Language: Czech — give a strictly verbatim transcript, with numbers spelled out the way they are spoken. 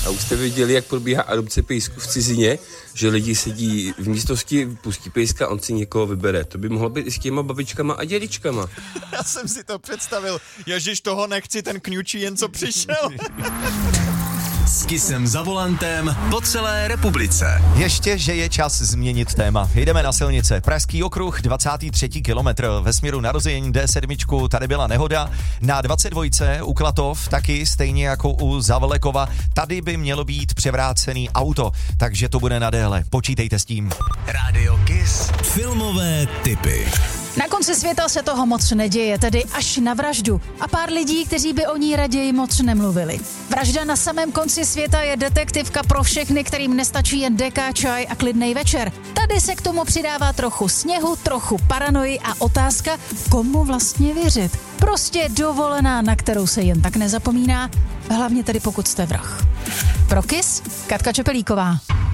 A už jste viděli, jak probíhá adopce pejsku v cizině, že lidi sedí v místnosti, pustí pejska, on si někoho vybere. To by mohlo být i s těma babičkama a dědičkama. Já jsem si to představil. Ježiš, toho nechci, ten kňučí jen co přišel. S Kissem za volantem po celé republice. Ještě, že je čas změnit téma. Jdeme na silnice. Pražský okruh, dvacátý třetí kilometr. Ve směru na rozjení D sedm, tady byla nehoda. Na dvacet dva u Klatov, taky stejně jako u Zavlekova, tady by mělo být převrácený auto, takže to bude na déle. Počítejte s tím. Rádio Kiss. Filmové tipy. Na konci světa se toho moc neděje, tedy až na vraždu. A pár lidí, kteří by o ní raději moc nemluvili. Vražda na samém konci světa je detektivka pro všechny, kterým nestačí jen deka, čaj a klidnej večer. Tady se k tomu přidává trochu sněhu, trochu paranoji a otázka, komu vlastně věřit. Prostě dovolená, na kterou se jen tak nezapomíná, hlavně tedy pokud jste vrah. Pro Kiss, Katka Čepelíková.